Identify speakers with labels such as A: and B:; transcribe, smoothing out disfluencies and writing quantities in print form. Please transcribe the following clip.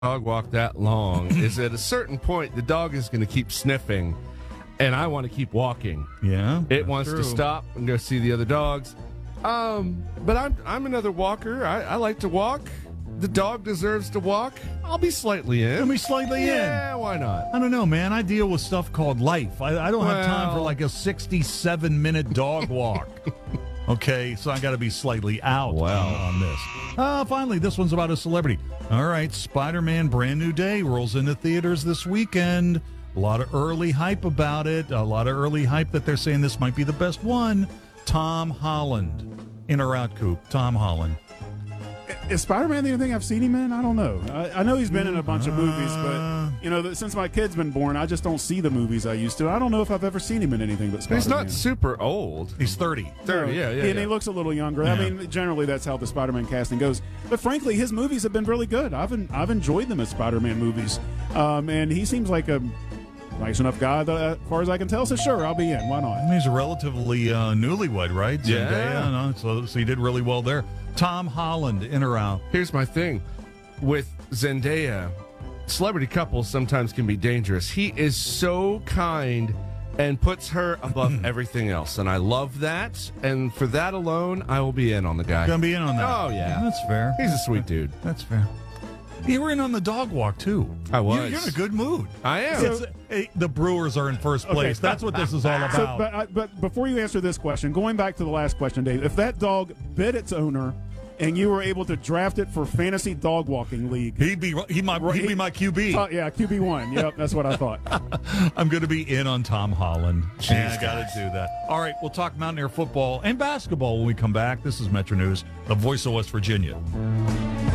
A: dog walk that long is at a certain point the dog is going to keep sniffing, and I want to keep walking.
B: Yeah,
A: it wants to stop and go see the other dogs. But I'm another walker. I like to walk. The dog deserves to walk. I'll be slightly in.
B: I'll be slightly in.
A: Yeah, why not?
B: I don't know, man. I deal with stuff called life. I don't have time for like a 67-minute dog walk. Okay, so I got to be slightly out on this. Finally, this one's about a celebrity. All right, Spider-Man Brand New Day rolls into theaters this weekend. A lot of early hype about it. A lot of early hype that they're saying this might be the best one. Tom Holland. In or out, Coop? Tom Holland.
C: Is Spider-Man the only thing I've seen him in? I don't know. I know he's been in a bunch of movies, but since my kid's been born, I just don't see the movies I used to. I don't know if I've ever seen him in anything but Spider-Man.
A: He's not super old.
B: He's 30.
A: 30, yeah.
C: And he looks a little younger. Yeah. I mean, generally that's how the Spider-Man casting goes. But frankly, his movies have been really good. I've enjoyed them as Spider-Man movies, and he seems like a nice enough guy that, as far as I can tell. So sure, I'll be in. Why not?
B: He's a relatively newlywed, right? Zendaya, so he did really well there. Tom Holland, in or out?
A: Here's my thing. With Zendaya, celebrity couples sometimes can be dangerous. He is so kind and puts her above everything else. And I love that. And for that alone, I will be in on the guy.
B: Gonna be in on that.
A: Oh, yeah.
B: That's fair.
A: He's a sweet dude.
B: That's fair. You were in on the dog walk, too.
A: I was.
B: You're in a good mood.
A: I am.
B: The Brewers are in first place.
C: Okay.
B: That's what this is all about.
C: But before you answer this question, going back to the last question, Dave, if that dog bit its owner and you were able to draft it for fantasy dog walking league,
B: he'd be my QB.
C: Yeah, QB1. Yep, that's what I thought.
B: I'm going to be in on Tom Holland.
A: Jeez,
B: I got to do that. All right, we'll talk Mountaineer football and basketball when we come back. This is Metro News, the voice of West Virginia.